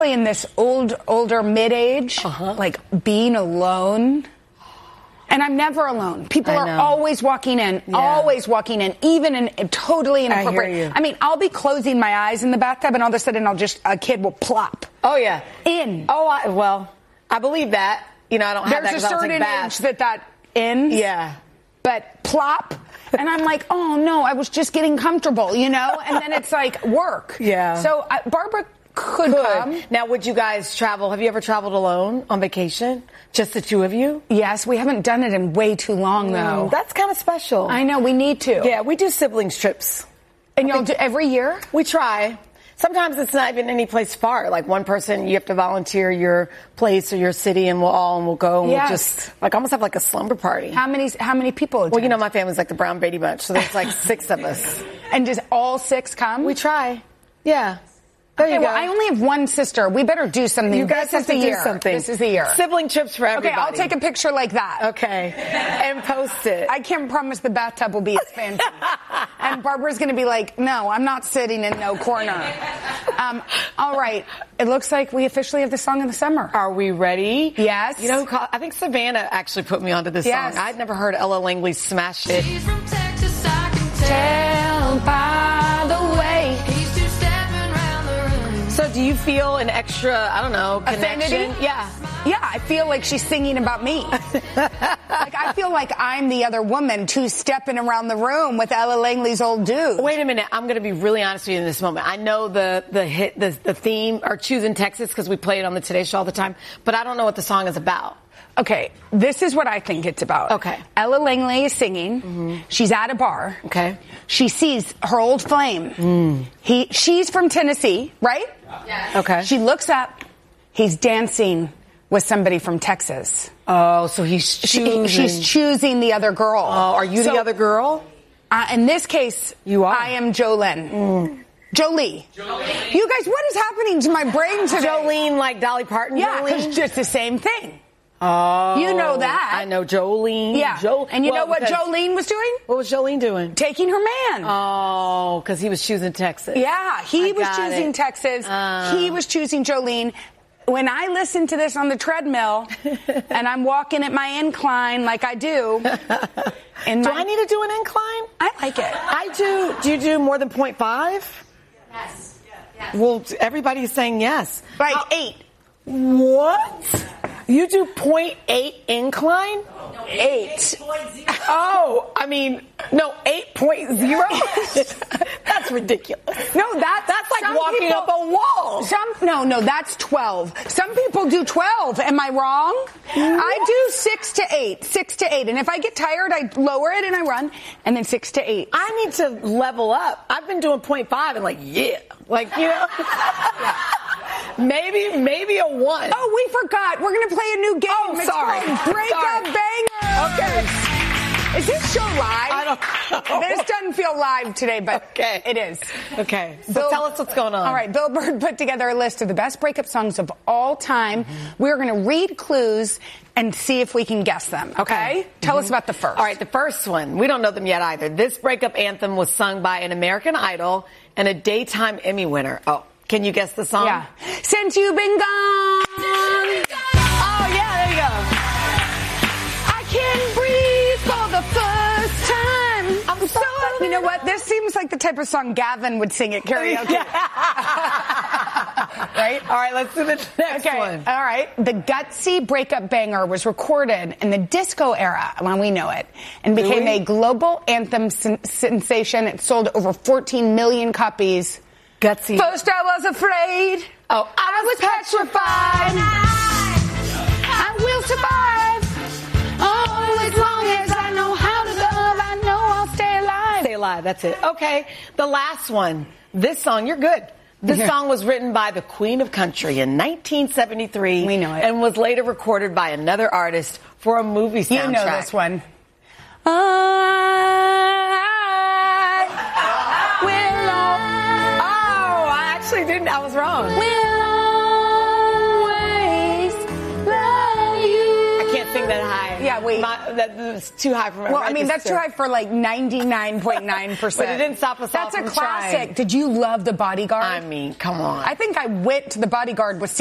in this older mid-age, like being alone. And I'm never alone. People are always walking in, even in totally inappropriate. I hear you. I mean, I'll be closing my eyes in the bathtub, and all of a sudden, a kid will plop. Oh yeah, in. Oh, I believe that. You know, I don't have that There's because a I don't take certain baths. age that ends. Yeah. But plop. And I'm like, oh no, I was just getting comfortable, you know? And then it's like work. Yeah. So Barbara could come. Now, would you guys travel? Have you ever traveled alone on vacation? Just the two of you? Yes, we haven't done it in way too long, though. That's kind of special. I know, we need to. Yeah, we do siblings trips. And y'all do every year? We try. Sometimes it's not even any place far. Like one person, you have to volunteer your place or your city, and we'll go and we'll just like almost have like a slumber party. How many people attend? Well, you know, my family's like the Brown Brady Bunch, so there's like 6 of us. And does all 6 come? We try. Yeah. There you go. I only have one sister. We better do something. You guys have to do something. This is the year. Sibling trips for everybody. Okay, I'll take a picture like that. Okay. And post it. I can't promise the bathtub will be as fancy. And Barbara's going to be like, no, I'm not sitting in no corner. All right. It looks like we officially have the song of the summer. Are we ready? Yes. You know, I think Savannah actually put me onto this song. I'd never heard Ella Langley smash it. She's from Texas, I can Tell by the way. He's two-stepping round the room. So do you feel an extra, I don't know, connection? Affinity? Yeah. Yeah, I feel like she's singing about me. Like, I feel like I'm the other woman two-stepping around the room with Ella Langley's old dude. Wait a minute. I'm going to be really honest with you in this moment. I know the theme, or Choosing Texas, because we play it on the Today Show all the time, but I don't know what the song is about. Okay, this is what I think it's about. Okay. Ella Langley is singing. Mm-hmm. She's at a bar. Okay. She sees her old flame. She's from Tennessee, right? Yes. Okay. She looks up. He's dancing with somebody from Texas. Oh, so he's choosing. She's choosing the other girl. Oh, are you the other girl? In this case, you are. I am Jolene. Jolie. You guys, what is happening to my brain today? Jolene, like Dolly Parton? Yeah, Jolene? it's just the same thing. Oh. You know that. I know Jolene. Yeah. And you know what Jolene was doing? What was Jolene doing? Taking her man. Oh, because he was choosing Texas. Yeah, he was choosing Texas. He was choosing Jolene. When I listen to this on the treadmill and I'm walking at my incline like I do. Do I need to do an incline? I like it. I do. Do you do more than 0.5? Yes. Well, everybody's saying yes. Like 8. What? You do 0.8 incline? No, 8. Oh, I mean, no, 8.0? That's ridiculous. No, that's like walking up a wall. No, that's 12. Some people do 12. Am I wrong? What? I do 6 to 8. 6 to 8. And if I get tired, I lower it and I run. And then 6 to 8. I need to level up. I've been doing 0.5 and like, you know. Maybe a 1. Oh, we forgot. We're going to play a new game. Oh, sorry. It's called Breakup Banger. Okay. Is this show live? I don't know. This doesn't feel live today, but it is. Okay. So tell us what's going on. All right. Billboard put together a list of the best breakup songs of all time. We're going to read clues and see if we can guess them. Okay? Tell us about the first. All right. The first one. We don't know them yet either. This breakup anthem was sung by an American Idol and a Daytime Emmy winner. Oh, can you guess the song? Yeah. Since You've Been Gone. Oh, yeah. There you go. I can't breathe for the first time. I'm so... You know what? This seems like the type of song Gavin would sing at karaoke. Right? All right, let's do the next one. All right. The Gutsy Breakup Banger was recorded in the disco era, when we know it, and became a global anthem sensation. It sold over 14 million copies. Gutsy. First I was afraid. Oh, I was petrified. I will survive. Oh, as long as I know how to love, I know I'll stay alive. Stay alive, that's it. Okay, the last one. This song, you're good. This song was written by the Queen of Country in 1973. We know it. And was later recorded by another artist for a movie soundtrack. You know this one. Didn't. I was wrong. We'll always love you. I can't sing that high. Yeah, wait. That's too high for my Well, I mean, that's too high for like 99.9%. But it didn't stop us all from That's a classic. trying. Did you love The Bodyguard? I mean, come on. I think I went to The Bodyguard with